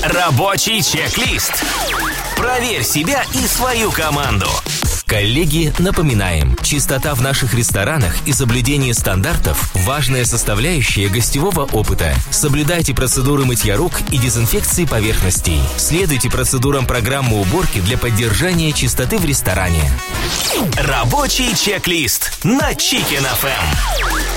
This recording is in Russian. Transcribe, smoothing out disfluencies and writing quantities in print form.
Рабочий чек-лист. Проверь себя и свою команду. Коллеги, напоминаем, чистота в наших ресторанах и соблюдение стандартов – важная составляющая гостевого опыта. Соблюдайте процедуры мытья рук и дезинфекции поверхностей. Следуйте процедурам программы уборки для поддержания чистоты в ресторане. Рабочий чек-лист на Chicken FM.